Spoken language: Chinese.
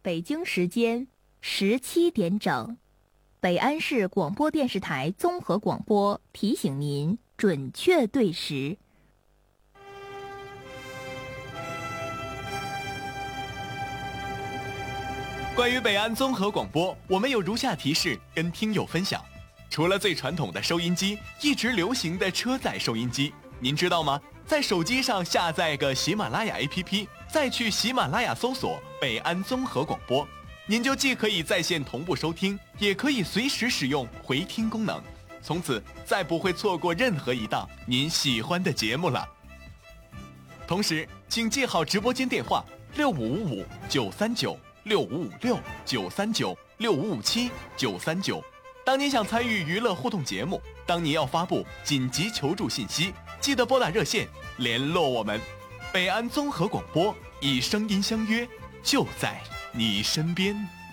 北京时间17点整，北安市广播电视台综合广播提醒您准确对时。 关于北安综合广播，我们有如下提示跟听友分享：除了最传统的收音机，一直流行的车载收音机，您知道吗？在手机上下载个喜马拉雅 APP， 再去喜马拉雅搜索北安综合广播，您就既可以在线同步收听，也可以随时使用回听功能，从此再不会错过任何一档您喜欢的节目了。同时请记好直播间电话6555-939-6556-939-6557-939。当您想参与娱乐互动节目，当您要发布紧急求助信息，记得拨打热线联络我们。北安综合广播，以声音相约，就在你身边。